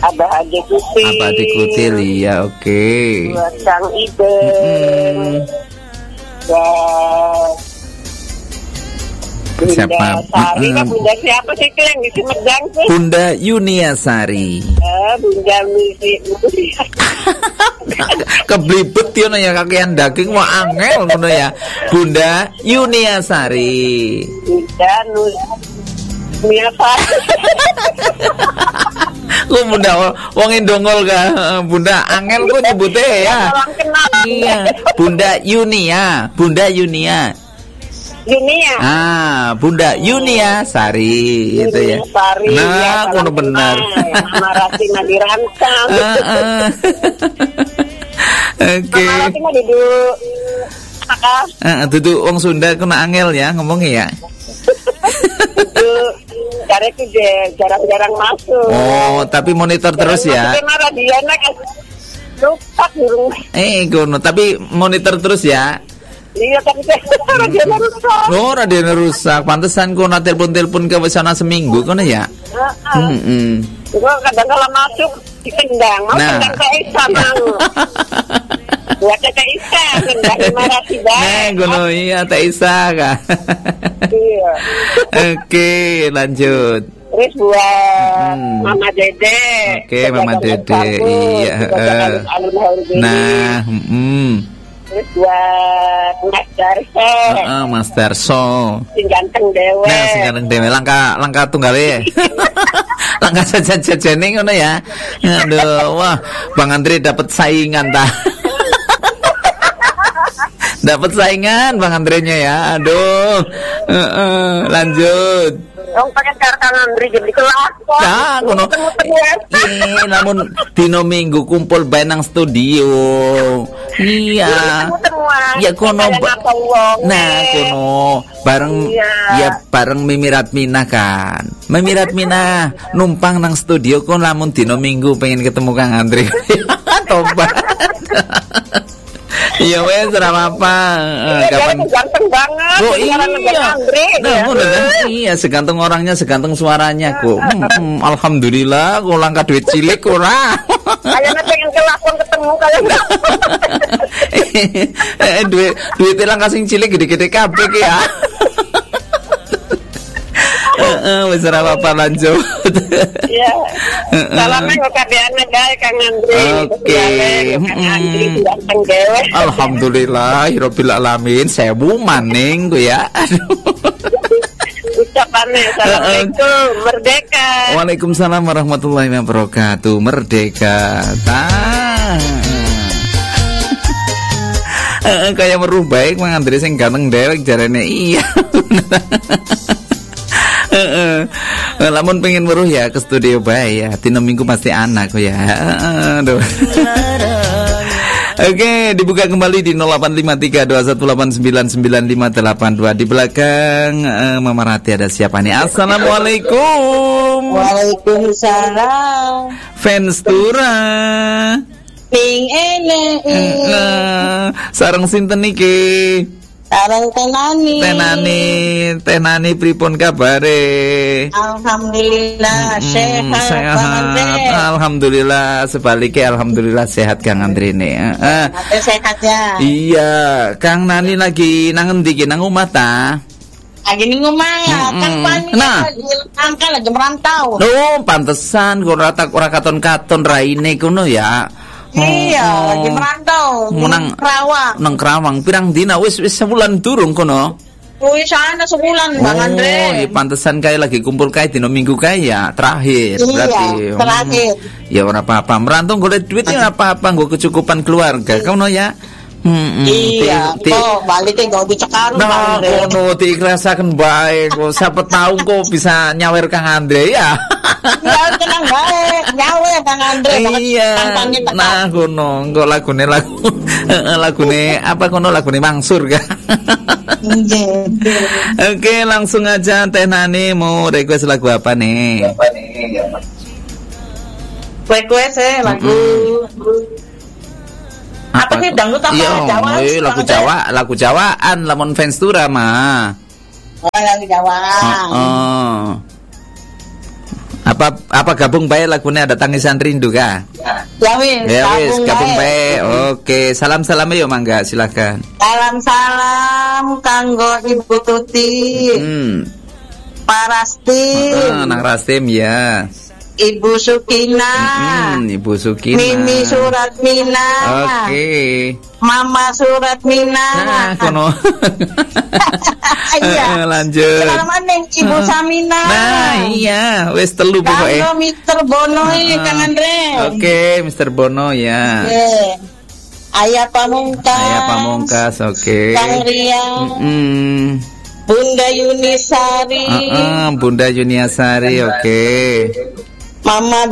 Abah Ade Kutil. Abah Ade Kutil, iya, oke. Buat Kang Iden. Dan siapa? Bunda Sari, Bunda siapa sih itu yang di Sumedang sih? Bunda Yuniasari. Bunda Misi. Keblibet yo ya kakean daging wah angel ngono ya. Bunda Yuniasari. Bunda Yuniasari. Ku bunda wong ndongol ka. Bunda angel ku nyebute ya. Iya, Bunda Yunia, Bunda Yunia. Yunia. Bunda Yunia Sari itu ya. Sari, nah, kono benar. Nama Rati Madirancang. Oke. Nama Rati mah duduk. Duduk wong Sunda kena angel ya ngomongnya ya. Duduk. Karena itu jarang-jarang masuk. Oh, tapi monitor terus ya. Lupa burung. Kono, tapi monitor terus ya. Iya, tapi radionya rusak. Oh, radionya rusak. Pantesan kono telepon-telepon ke sana seminggu kono ya. Gua kadang kala masuk ditendang, mau tendang ke Isa mau. Buat Teh Isa, tendang Marasi bae. Kono iya Teh Isa ka. Iya. Oke, lanjut. Terus buat Mama Dede. Oke, Mama Dede. Iya, nah, Terus buat Mas Darso. Mas Darso. Sing ganteng dewe. Nah, sing ganteng dewe langka tunggale. Langka jajan-jajane ngono ya. Aduh, wah, Bang Andre dapat saingan ta. Dapat saingan Bang Andrenya ya. Aduh. Lanjut. Wong pengen karo Kang Andre jadi kelas kok. Nah, ngono. Namun dino Minggu kumpul bae nang studio. Iya. Ya kono. Nah, kono bareng ya bareng Mimirat Minah kan. Mimirat Minah numpang nang studio kon lamun dino Minggu pengen ketemu Kang Andre. Tobat. Iya wes ora apa. Kapan ganteng banget. Oh iya. Nah, iya segantung orangnya, segantung suaranya kok. Alhamdulillah kok langka duit cilik ora. Kayaknya pengen kelakon ketemu kayaknya. Duit langka sing cilik gede-gede kabeh ki ya. Wis ora apa-apa lanjut. Iya. Salamnya kok kabeane gawe Kang Andre. Oke. Kang Andre ganteng dewe. Alhamdulillah rabbil alamin. Sewu maning ku ya. Aduh. Ucapannya Assalamualaikum merdeka. Waalaikumsalam warahmatullahi wabarakatuh. Merdeka. Kayak merubah Mang Andre sing ganteng dewek jarene iya. Lamun pengen weruh ya ke studio bae ya. Dino Minggu pasti anak kok ya. Aduh. Oke, dibuka kembali di 085321899582 di belakang Mama Rati ada siapa nih? Assalamualaikum. Waalaikumsalam. Fenstura. Ping ene. Sareng sinten niki? Sareng Tenani pripun kabare? Alhamdulillah sehat. Alhamdulillah sebaliknya alhamdulillah sehat Kang Andre ne. Sehat ya. Iya, Kang Nani lagi nang endi ki nang omah ta? Lagi ning omah ya, Kang Pani lagi merantau. Oh, pantesan ora katon-katon raine kono ya. Iya, lagi merantau. Nang Kerawang. Pirang dina wis sebulan durung kono. Wis ana sebulan Bang Andre. Oh, pantesan kayak lagi kumpul kayak dino Minggu kayak ya terakhir berarti. Terakhir. Ya ora apa-apa. Merantau golek duit ya apa-apa, nggo kecukupan keluarga. Kono ya. Iya, kok baliknya gak bisa karo Bang Andre. Kono diikhlaskan baik. Siapa tahu kok bisa nyawer Kang Andre ya. Ya tenang baik, nyawer Kang Andre. Iya. Nah, kono engko lagune apa kono lagune Mangsur kan. Oke, langsung aja Teh Nani mau request lagu apa nih? Request lagu apa sih dangdut apa Jawa? Lagu Jawaan lamun Fenstura mah. Oh, lagu Jawa. Apa gabung bae lagunya ada Tangisan Rindu kah? Ya wis, gabung bae. Oke, salam-salam yuk mangga, silakan. Salam kanggo Ibu Tuti. Pak Rastim. Nang Rastim ya. Ibu Sukina. Ibu Sukina. Mimi Suratmina. Oke. Mama Suratmina. Nah, kono. Iya. Lanjut. Sekarang mana Ibu Samina. Nah, iya, wis telu pokoke. Kanggo Mr. Bono Kang Andre. Oke, Mr. Bono ya. Ayah Pamungkas. Oke. Kang Rian. Bunda Yunisari. Bunda Yunisari, oke. Mama